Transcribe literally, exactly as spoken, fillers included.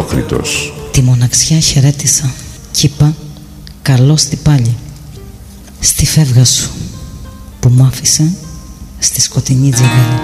Ερωτόκριτος. Τη μοναξιά χαιρέτησα κι είπα καλώς την πάλι στη φεύγα σου που μ' άφησε στη σκοτεινή τζαβέλα.